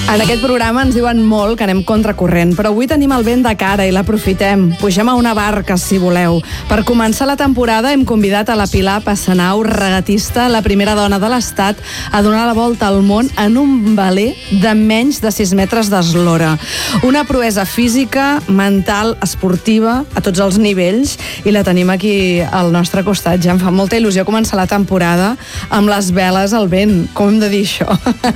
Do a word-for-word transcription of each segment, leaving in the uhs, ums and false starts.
En aquest programa ens diuen molt que anem contracorrent, però avui tenim el vent de cara i l'aprofitem. Pugem a una barca, si voleu. Per començar la temporada hem convidat a la Pilar Passanau, regatista, la primera dona de l'Estat, a donar la volta al món en un veler de menys de sis metres d'eslora. Una proesa física, mental, esportiva, a tots els nivells, i la tenim aquí al nostre costat. Ja em fa molta il·lusió començar la temporada amb les veles al vent. Com hem de dir això?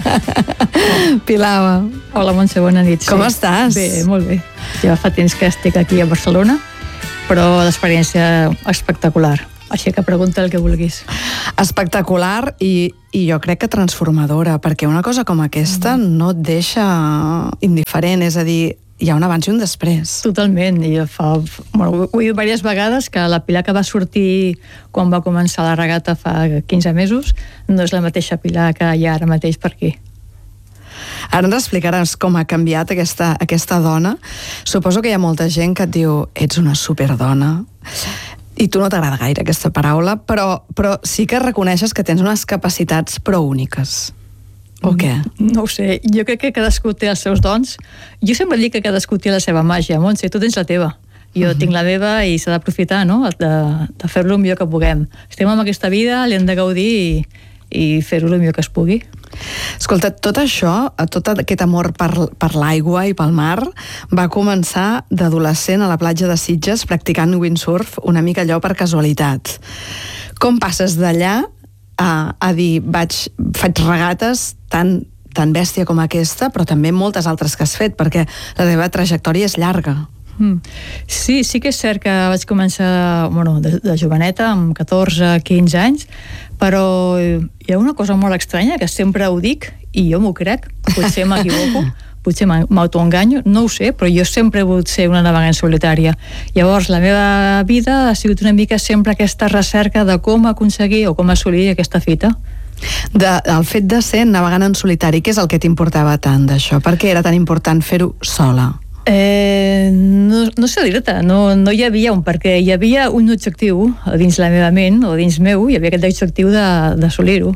Pilar, hola, Montse, bona nit. Com sí. estàs? Bé, molt bé. Ja fa temps que estic aquí a Barcelona, però l'experiència espectacular. Així que pregunta el que vulguis. Espectacular i, i jo crec que transformadora, perquè una cosa com aquesta mm. no et deixa indiferent, és a dir, hi ha un abans i un després. Totalment. I fa, bueno, ho he dit diverses vegades que la Pilar que va sortir quan va començar la regata fa quinze mesos no és la mateixa Pilar que hi ha ara mateix per aquí. Ara ens explicaràs com ha canviat aquesta, aquesta dona. Suposo que hi ha molta gent que et diu ets una superdona, i tu no t'agrada gaire aquesta paraula, però, però sí que reconeixes que tens unes capacitats prou úniques. O què? No ho sé, jo crec que cadascú té els seus dons. Jo sempre dic que cadascú té la seva màgia. Montse, tu tens la teva. Jo uh-huh. tinc la meva i s'ha d'aprofitar, no?, de, de fer-lo el millor que puguem. Estem en aquesta vida, l'hem de gaudir i, i fer-ho el millor que es pugui. Escolta, tot això, tot aquest amor per, per l'aigua i pel mar va començar d'adolescent a la platja de Sitges practicant windsurf, una mica allò per casualitat. Com passes d'allà a, a dir, vaig, faig regates tan, tan bèstia com aquesta, però també moltes altres que has fet, perquè la teva trajectòria és llarga. Mm. Sí, sí que és cert que vaig començar, bueno, de, de joveneta, amb catorze, quinze anys, però hi ha una cosa molt estranya que sempre ho dic i jo m'ho crec, potser m'equivoco, potser m'autoenganyo, no ho sé, però jo sempre he volgut ser una navegant solitària. Llavors, la meva vida ha sigut una mica sempre aquesta recerca de com aconseguir o com assolir aquesta fita. De, el fet de ser navegant en solitari, què és el que t'importava tant d'això? Per què era tan important fer-ho sola? Eh, no, no sé dir-te, no, no hi havia un perquè, hi havia un objectiu dins la meva ment o dins meu, hi havia aquest objectiu d'assolir-ho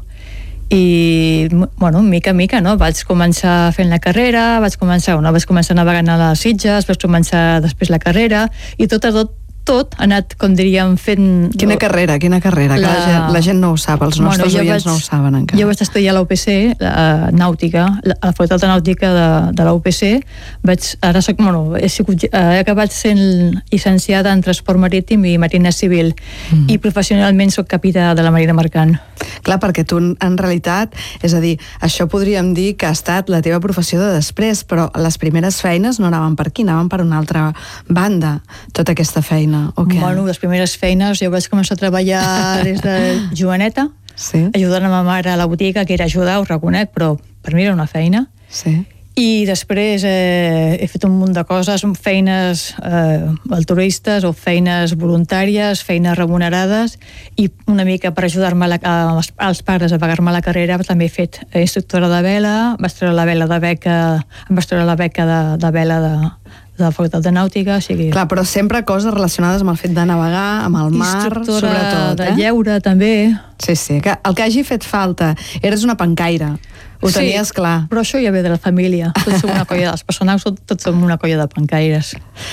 i, bueno, mica a mica, no? Vaig començar fent la carrera, vaig començar, no, vaig començar navegant a les Sitges, vaig començar després la carrera i tot a tot tot ha anat, com diríem, fent... Quina carrera, quina carrera? La... Que la gent, la gent no ho sap, els nostres bueno, oients vaig, no ho saben encara. Jo vaig estudiar a la U P C, la nàutica, a la Facultat de Nàutica de, de la U P C. Vaig, ara soc, bueno, he, sigut, he acabat sent llicenciada en Transport Marítim i Marina Civil mm. i professionalment soc capità de la Marina Mercant. Clar, perquè tu en realitat, és a dir, això podríem dir que ha estat la teva professió de després, però les primeres feines no anaven per aquí, anaven per una altra banda, tota aquesta feina. Okay. Bueno, les primeres feines jo vaig començar a treballar des de joveneta, sí. ajudant a ma mare a la botiga, que era ajudar, ho reconec, però per mi era una feina. Sí. I després eh, he fet un munt de coses, feines eh, altruistes o feines voluntàries, feines remunerades, i una mica per ajudar-me als pares a pagar-me la carrera també he fet instructora de vela, vaig treure la vela de beca, em vaig treure la beca de, de vela de de la Facultat de Nàutica, o sigui... Clar, però sempre coses relacionades amb el fet de navegar, amb el mar, instructora sobretot, de eh? lleure, també. Sí, sí, que el que hagi fet falta, eres una pencaire, ho sí, tenies clar. Però això ja ve de la família, tots som una colla, els personals tots som una colla de pencaires.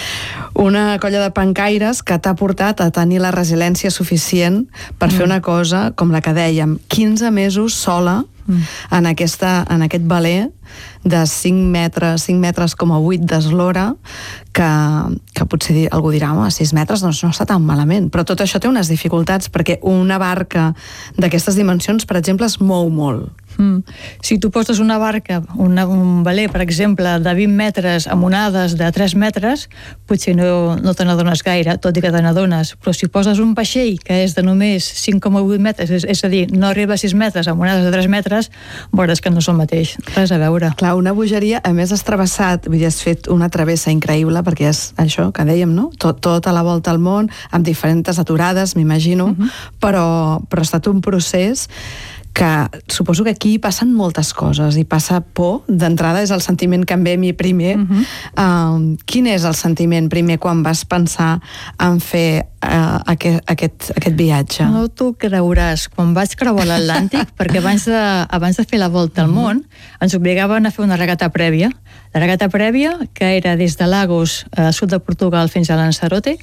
Una colla de pencaires que t'ha portat a tenir la resiliència suficient per mm. fer una cosa com la que dèiem, quinze mesos sola, Mm. en, aquesta, en aquest veler de cinc metres, cinc metres com a vuit d'eslora, que, que potser algú dirà, home, sis metres doncs no està tan malament, però tot això té unes dificultats, perquè una barca d'aquestes dimensions, per exemple, es mou molt. Mm. Si tu poses una barca, una, un veler, per exemple, de vint metres amb onades de tres metres, potser no, no te n'adones gaire, tot i que te n'adones, però si poses un vaixell que és de només cinc coma vuit metres, és, és a dir, no arriba a sis metres amb onades de tres metres, veuràs que no és el mateix, res a veure. Clar, una bogeria, a més has travessat, vull dir, has fet una travessa increïble, perquè és això que dèiem, no? Tot, tot a la volta al món, amb diferents aturades, m'imagino, uh-huh. però, però ha estat un procés que suposo que aquí passen moltes coses i passa por, d'entrada és el sentiment que em ve a mi primer. Uh-huh. uh, quin és el sentiment primer quan vas pensar en fer uh, aquest, aquest, aquest viatge? No t'ho creuràs, quan vaig creuar l'Atlàntic, perquè abans de, abans de fer la volta al món ens obligaven a fer una regata prèvia. La regata prèvia, que era des de Lagos, al sud de Portugal, fins a Lanzarote.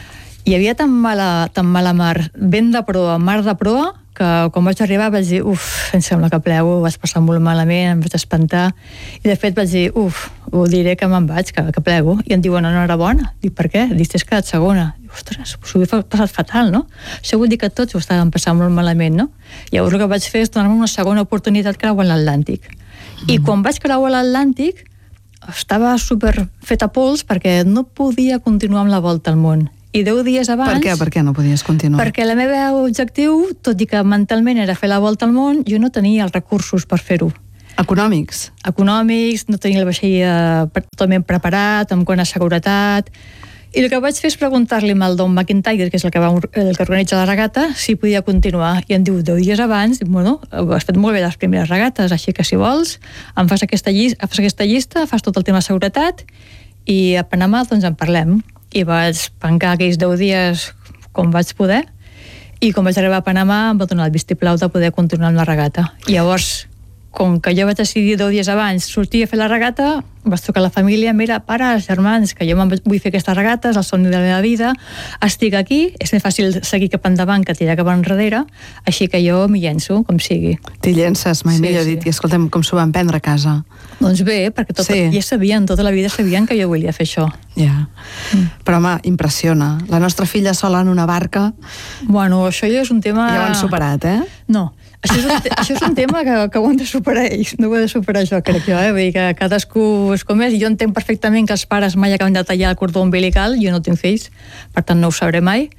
Hi havia tan mala, tan mala mar, vent de proa, mar de proa, que quan vaig arribar vaig dir, uf, em sembla que plego, vaig passar molt malament, em vaig espantar, i de fet vaig dir, uf, ho diré que me'n vaig, que, que plego, i em diuen, enhorabona. Dic, per què? Dic, t'has quedat segona. Dic, ostres, s'ho he passat fatal, no? Això vol dir que tots ho estàvem passant molt malament, no? Llavors el que vaig fer és donar-me una segona oportunitat creuant l'Atlàntic. Mm. I quan vaig creuar l'Atlàntic, estava super feta pols perquè no podia continuar amb la volta al món. I deu dies abans... Per què? Per què no podies continuar? Perquè el meu objectiu, tot i que mentalment era fer la volta al món, jo no tenia els recursos per fer-ho. Econòmics? Econòmics, no tenia el vaixell eh, totalment preparat, amb quant a seguretat... I el que vaig fer és preguntar-li al Don McIntyre, que és el que, va, el que organitza la regata, si podia continuar. I em diu, deu dies abans, bueno, has fet molt bé les primeres regates, així que si vols, em fas aquesta, llista, fas aquesta llista, fas tot el tema de seguretat, i a Panamà doncs en parlem. I vaig pencar aquells deu dies com vaig poder, i quan vaig arribar a Panamà em va donar el vistiplau de poder continuar amb la regata. I llavors, com que jo vaig decidir deu dies abans sortir a fer la regata, vaig trucar a la família, mira, pares, germans, que jo vull fer aquestes regates, el somni de la meva vida, estic aquí, és més fàcil seguir cap endavant que tirar cap enrere, així que jo m'hi llenço, com sigui. T'hi llences, mai sí, millor sí. dit, i escolta'm, com s'ho van prendre a casa? Doncs bé, perquè tot, sí. ja sabien, tota la vida sabien que jo volia fer això. Ja, yeah. mm. Però home, impressiona. La nostra filla sola en una barca... Bueno, això ja és un tema... Ja ho han superat, eh? No. Això és, un, això és un tema que, que ho han de superar ells, no ho he de superar jo, crec jo, eh? Vull dir que cadascú és com és, i jo entenc perfectament que els pares mai acaben de tallar el cordó umbilical, jo no tinc fills, per tant no ho sabré mai,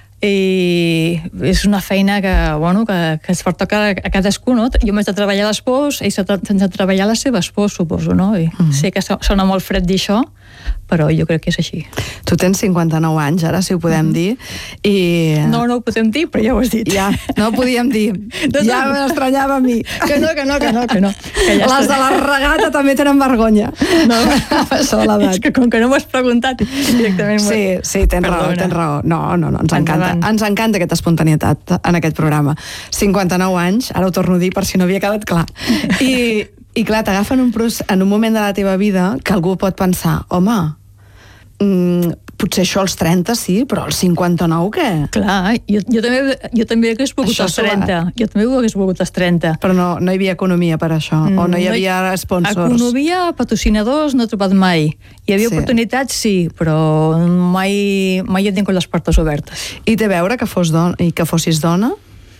i és una feina que, bueno, que, que es pertoca a cadascú, no? Jo m'haig de treballar l'espòs, ells s'han de treballar la seva espòs, suposo, no? I mm. sé que sona molt fred dir això, però jo crec que és així. Tu tens cinquanta-nou anys, ara, si ho podem mm. dir, i... No, no ho podem dir, però ja ho has dit. Ja, no ho podíem dir. No, ja no. M'estranyava a mi. Que no, que no, que no, que no. Que ja Les de la regata també tenen vergonya. No, és que com que no m'ho has preguntat directament... Sí, sí, tens raó, tens raó. No, no, no, ens encanta. Ens encanta aquesta espontaneïtat en aquest programa. cinquanta-nou anys, ara ho torno a dir per si no havia quedat clar. I... I clar, t'agafen un pros, en un moment de la teva vida que algú pot pensar, home, mmm, potser això als trenta sí, però als cinquanta-nou què? Clar, jo, jo, també, jo també hagués volgut això als trenta. Jo també ho hagués volgut als trenta. Però no, no hi havia economia per això? Mm, o no hi havia no hi, sponsors? Economia, patrocinadors, no he trobat mai. Hi havia sí. oportunitats, sí, però mai, mai he tingut les portes obertes. I té a veure que, fos dona, i que fossis dona?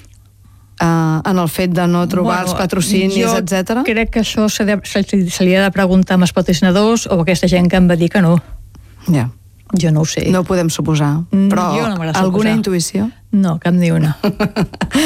Uh, en el fet de no trobar bueno, els patrocinis, etcètera? Jo crec que això se, de, se, se li ha de preguntar amb els patrocinadors o aquesta gent que em va dir que no. Ja. Jo no ho sé. No ho podem suposar. Però no alguna intuïció? No, cap ni una.